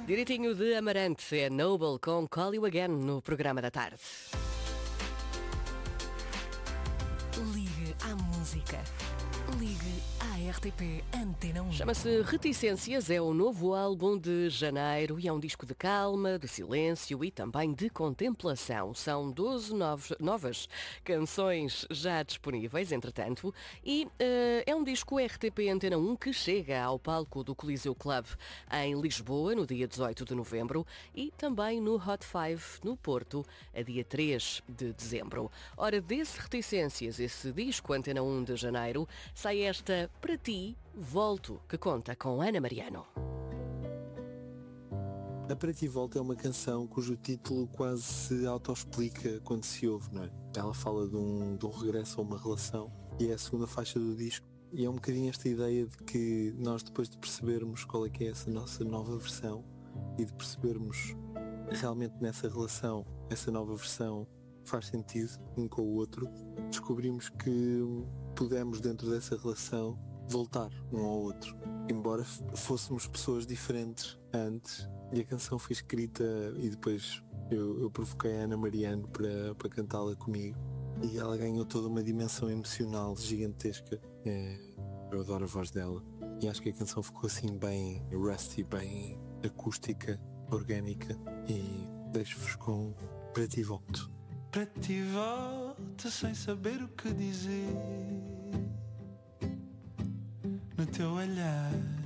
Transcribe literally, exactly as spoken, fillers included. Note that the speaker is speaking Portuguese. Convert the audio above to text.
Direitinho de Amarante é Noble com Call You Again no programa da tarde. Ligue à música. Ligue à R T P Antena um. Chama-se Reticências, é o novo álbum de janeiro e é um disco de calma, de silêncio e também de contemplação. São doze novos, novas canções já disponíveis, entretanto, e uh, é um disco R T P Antena um que chega ao palco do Coliseu Club em Lisboa, no dia dezoito de novembro, e também no Hot Five, no Porto, a dia três de dezembro. Ora, desse Reticências, esse disco Antena um de janeiro, sai esta Para Ti, Volto, que conta com Ana Mariano. A Para Ti Volto é uma canção cujo título quase se autoexplica quando se ouve, não é? Ela fala de um, de um regresso a uma relação e é a segunda faixa do disco. E é um bocadinho esta ideia de que nós, depois de percebermos qual é que é essa nossa nova versão e de percebermos realmente nessa relação, essa nova versão faz sentido um com o outro, descobrimos que pudemos, dentro dessa relação, voltar um ao outro. Embora fôssemos pessoas diferentes antes, e a canção foi escrita e depois eu, eu provoquei a Ana Mariano para, para cantá-la comigo. E ela ganhou toda uma dimensão emocional gigantesca. É, eu adoro a voz dela. E acho que a canção ficou assim bem rusty, bem acústica, orgânica. E deixo-vos com Para Ti Volto. Para ti volto sem saber o que dizer. No teu olhar